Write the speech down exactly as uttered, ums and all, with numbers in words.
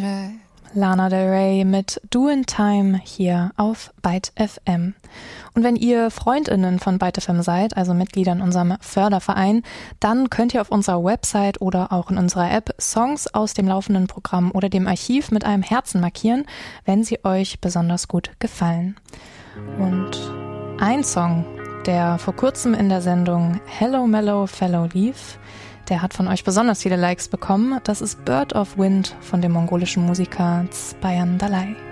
Red. Lana Del Rey mit Doin' Time hier auf Byte F M. Und wenn ihr FreundInnen von Byte F M seid, also Mitglieder in unserem Förderverein, dann könnt ihr auf unserer Website oder auch in unserer App Songs aus dem laufenden Programm oder dem Archiv mit einem Herzen markieren, wenn sie euch besonders gut gefallen. Und ein Song, der vor kurzem in der Sendung Hello Mellow Fellow lief, der hat von euch besonders viele Likes bekommen. Das ist Bird of Wind von dem mongolischen Musiker Zbayan Dalai.